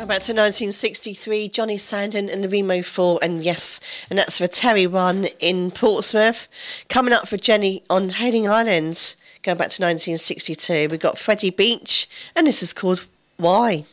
Go back to 1963, Johnny Sandon and the Remo 4, and yes, and that's for Terry One in Portsmouth. Coming up for Jenny on Hailing Islands, going back to 1962, we've got Freddie Beach, and this is called Why.